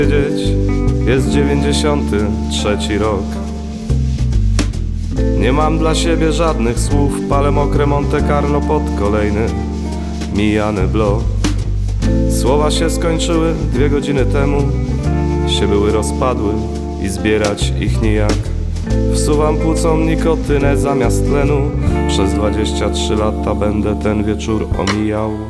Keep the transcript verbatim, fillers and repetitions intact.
wiedzieć, jest dziewięćdziesiąty trzeci rok. Nie mam dla siebie żadnych słów, palę mokre Monte Carlo pod kolejny mijany blok. Słowa się skończyły dwie godziny temu, się były rozpadły i zbierać ich nijak. Wsuwam płucom nikotynę zamiast tlenu, przez dwadzieścia trzy lata będę ten wieczór omijał.